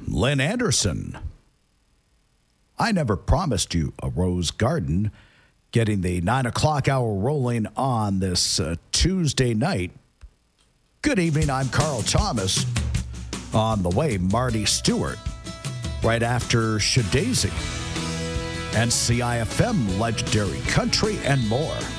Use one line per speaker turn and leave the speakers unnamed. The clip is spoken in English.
Lynn Anderson. I Never Promised You a Rose Garden. Getting the 9 o'clock hour rolling on this Tuesday night. Good evening, I'm Carl Thomas. On the way, Marty Stewart. Right after Shadazy. And CIFM Legendary Country and more.